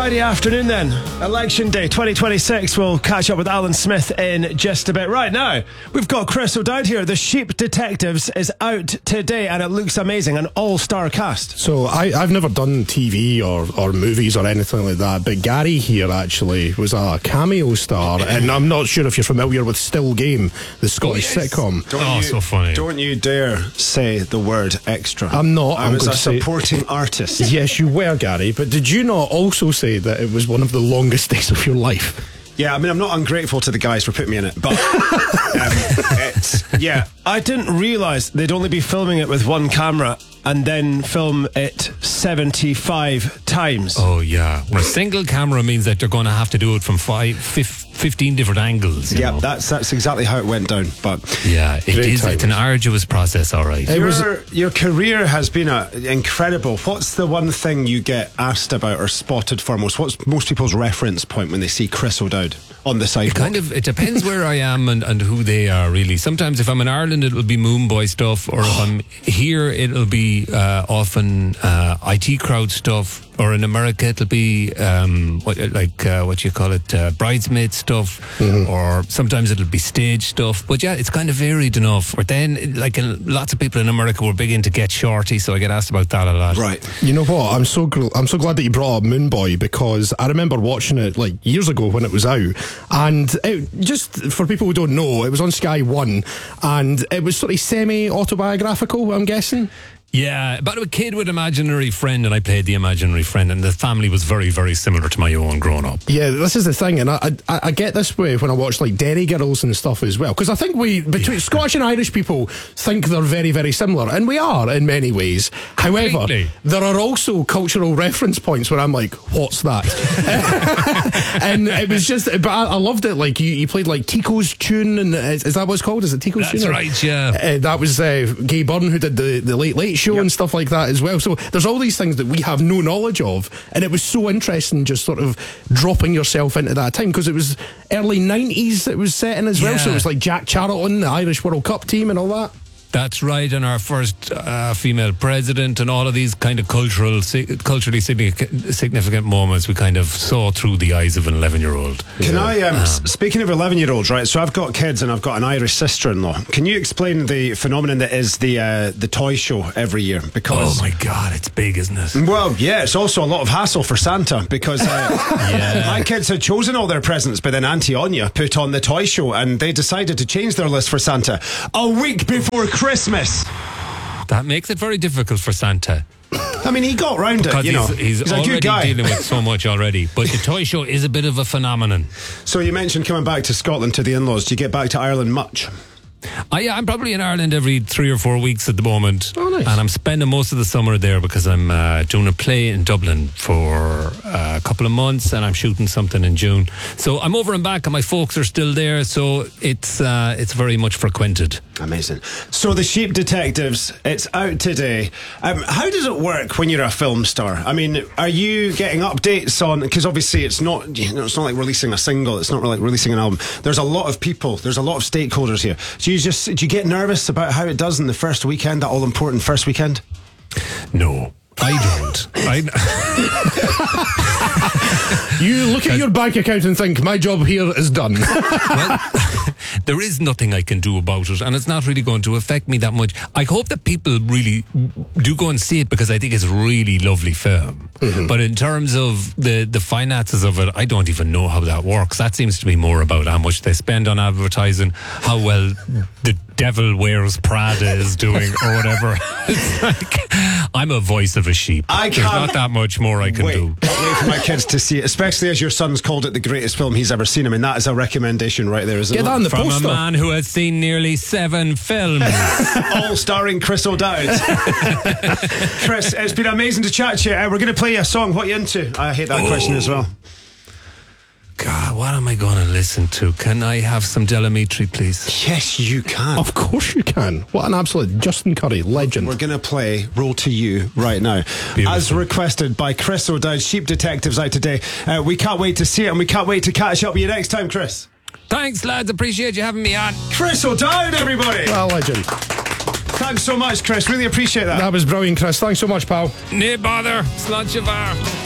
Friday afternoon then, Election Day 2026. We'll catch up with Alan Smith in just a bit. Right now, we've got Chris O'Dowd here. The Sheep Detectives is out today and it looks amazing, an all-star cast. So I've never done TV or movies or anything like that, but Gary here actually was a cameo star, and I'm not sure if you're familiar with Still Game, the Scottish sitcom. So funny. Don't you dare say the word extra. I'm not. I was a supporting artist. Yes, you were, Gary, but did you not also say that it was one of the longest days of your life? Yeah, I mean, I'm not ungrateful to the guys for putting me in it, but I didn't realise they'd only be filming it with one camera and then film it 75 times. Oh, yeah. Well, a single camera means that they're going to have to do it from 15 different angles. You know? That's exactly how it went down. But yeah, it's an arduous process, all right. Your career has been incredible. What's the one thing you get asked about or spotted for most? What's most people's reference point when they see Chris O'Dowd on the sidewalk? It depends where I am and who they are, really. Sometimes if I'm in Ireland, it'll be Moon Boy stuff, or if I'm here, it'll be often IT crowd stuff. Or in America, it'll be bridesmaid stuff, or sometimes it'll be stage stuff. But yeah, it's kind of varied enough. Or then, lots of people in America were big into Get Shorty, so I get asked about that a lot. Right. You know what? I'm so glad that you brought up Moon Boy, because I remember watching it years ago when it was out, and just for people who don't know, it was on Sky One, and it was sort of semi-autobiographical, I'm guessing. Yeah, about a kid with an imaginary friend, and I played the imaginary friend, and the family was very, very similar to my own growing up. Yeah, this is the thing, and I get this way when I watch Derry Girls and stuff as well, because I think between Scottish and Irish people think they're very, very similar, and we are in many ways. However, there are also cultural reference points where I'm like, what's that? And it was just, but I loved it. You played Tico's tune, and is that what it's called? Is it Tico's tune? That's right, yeah. That was Gay Byrne who did the Late Show and stuff like that as well. So there's all these things that we have no knowledge of, and it was so interesting just sort of dropping yourself into that time, because it was early 90s it was set in as well. So it was Jack Charlton, the Irish World Cup team and all that. That's right, and our first female president, and all of these kind of culturally significant moments we kind of saw through the eyes of an 11-year-old. Can I, speaking of 11-year-olds, right, so I've got kids and I've got an Irish sister-in-law. Can you explain the phenomenon that is the toy show every year? Because oh my God, it's big, isn't it? Well, yeah, it's also a lot of hassle for Santa, because my kids had chosen all their presents, but then Auntie Anya put on the toy show and they decided to change their list for Santa a week before Christmas. That makes it very difficult for Santa. I mean, he got round it, you know. He's a already good guy. dealing with so much already. But the toy show is a bit of a phenomenon. So you mentioned coming back to Scotland to the in-laws. Do you get back to Ireland much? I'm probably in Ireland every 3 or 4 weeks at the moment. Oh, nice. And I'm spending most of the summer there because I'm doing a play in Dublin for a couple of months, and I'm shooting something in June. So I'm over and back, and my folks are still there, so it's very much frequented. Amazing. So The Sheep Detectives, it's out today. How does it work when you're a film star? I mean, are you getting updates on, because obviously it's not like releasing a single, it's not like releasing an album. There's a lot of people, there's a lot of stakeholders here. Do you get nervous about how it does in the first weekend, that all important first weekend? No, I don't. You look at your bank account and think, my job here is done. Well, there is nothing I can do about it, and it's not really going to affect me that much. I hope that people really do go and see it, because I think it's a really lovely film. But in terms of the finances of it, I don't even know how that works. That seems to be more about how much they spend on advertising, how well the Devil Wears Prada is doing, or whatever. It's I'm a voice of a sheep. There's not that much more I can do. Can't wait for my kids to see it, especially as your son's called it the greatest film he's ever seen. I mean, that is a recommendation right there, isn't it? Get that on the poster. From a man who has seen nearly 7 films. All starring Chris O'Dowd. Chris, it's been amazing to chat to you. We're going to play you a song. What are you into? I hate that question as well. God, what am I going to listen to? Can I have some Delamitri, please? Yes, you can. Of course you can. What an absolute Justin Curry legend. We're going to play Roll to You right now. Beautiful. As requested by Chris O'Dowd, Sheep Detectives out today. We can't wait to see it, and we can't wait to catch up with you next time, Chris. Thanks, lads. Appreciate you having me on. Chris O'Dowd, everybody. Well, legend. Thanks so much, Chris. Really appreciate that. That was brilliant, Chris. Thanks so much, pal. No bother. Slán sivar.